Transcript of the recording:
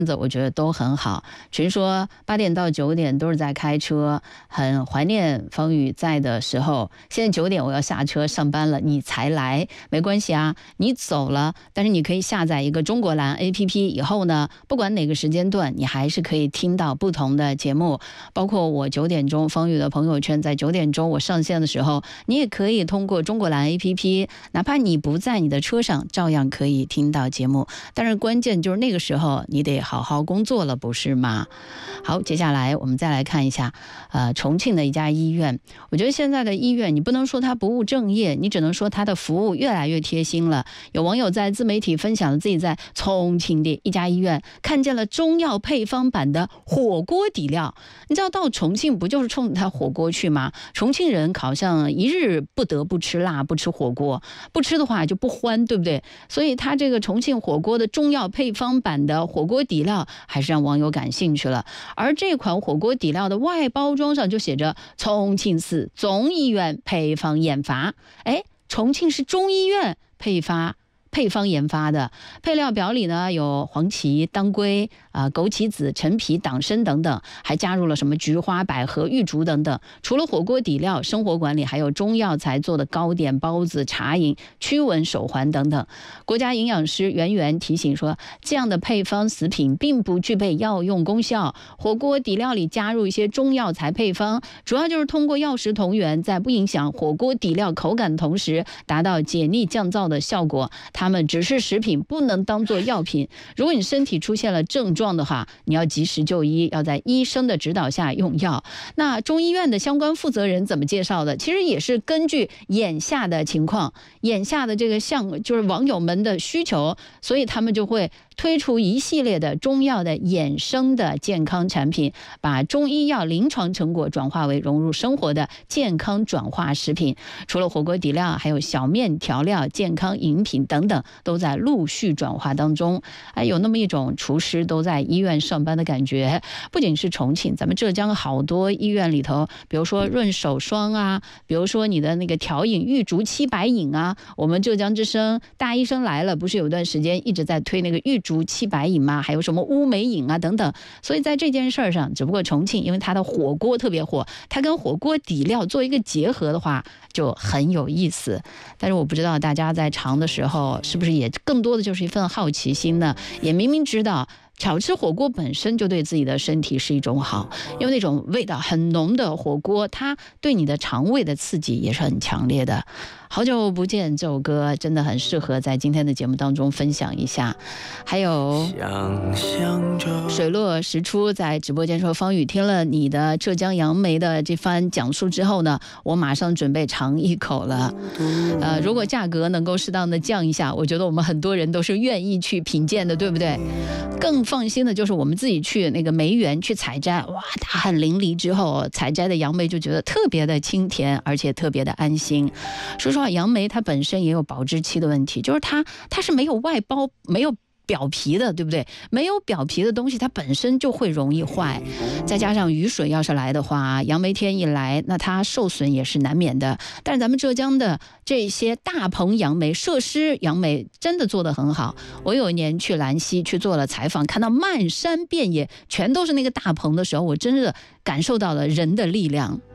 子我觉得都很好。群说8点到9点都是在开车，很怀念方宇在的时候。现在9点我要下车上班了，你才来，没关系啊，你走了，但是你可以下载一个中国蓝 APP， 以后呢，不管哪个时间段，你还是可以听到不同的节目，包括我9点钟方宇的朋友圈，在9点钟我上线的时候，你也可以通过中国蓝 APP， 哪怕你不在你的车上，照样可以听到节目。但是关键就是那个时候你得好好工作了，不是吗？好，接下来我们再来看一下重庆的一家医院。我觉得现在的医院你不能说它不务正业，你只能说它的服务越来越贴心了。有网友在自媒体分享了自己在重庆的一家医院看见了中药配方版的火锅底料。你知道到重庆不就是冲着它火锅去吗？重庆人好像一日不得不吃辣，不吃火锅，不吃的话就不欢，对不对？所以它这个重庆火锅的中药配方版的火锅底料还是让网友感兴趣了。而这款火锅底料的外包装上就写着重庆市中医院配方研发。哎，重庆是中医院配方研发的。配料表里呢有黄芪、当归、枸杞子、陈皮、党参等等，还加入了什么菊花、百合、玉竹等等。除了火锅底料，生活馆里还有中药材做的糕点、包子、茶饮、驱蚊手环等等。国家营养师袁元提醒说，这样的配方食品并不具备药用功效。火锅底料里加入一些中药材配方，主要就是通过药食同源，在不影响火锅底料口感的同时，达到解腻降燥的效果。它们只是食品，不能当作药品。如果你身体出现了症状的话，你要及时就医，要在医生的指导下用药。那中医院的相关负责人怎么介绍的？其实也是根据眼下的情况，眼下的这个就是网友们的需求，所以他们就会推出一系列的中药的衍生的健康产品，把中医药临床成果转化为融入生活的健康转化食品。除了火锅底料，还有小面调料、健康饮品等等，都在陆续转化当中。有那么一种厨师都在医院上班的感觉。不仅是重庆，咱们浙江好多医院里头，比如说润手霜啊，比如说你的那个调饮玉竹700饮啊，我们浙江之声大医生来了不是有段时间一直在推那个玉竹700饮吗？还有什么乌梅饮啊等等。所以在这件事上，只不过重庆因为它的火锅特别火，它跟火锅底料做一个结合的话就很有意思。但是我不知道大家在尝的时候是不是也更多的就是一份好奇心呢？也明明知道少吃火锅本身就对自己的身体是一种好，因为那种味道很浓的火锅，它对你的肠胃的刺激也是很强烈的。好久不见这首歌真的很适合在今天的节目当中分享一下。还有水落石出在直播间说，方宇听了你的浙江杨梅的这番讲述之后呢，我马上准备尝一口了。如果价格能够适当的降一下，我觉得我们很多人都是愿意去品鉴的，对不对？更放心的就是我们自己去那个梅园去采摘，哇，大汗淋漓之后采摘的杨梅就觉得特别的清甜，而且特别的安心。说实话，杨梅它本身也有保质期的问题，就是它是没有外包，没有表皮的，对不对？没有表皮的东西它本身就会容易坏，再加上雨水要是来的话，杨梅天一来，那它受损也是难免的。但是咱们浙江的这些大棚杨梅、设施杨梅真的做得很好。我有一年去兰溪去做了采访，看到漫山遍野全都是那个大棚的时候，我真的感受到了人的力量。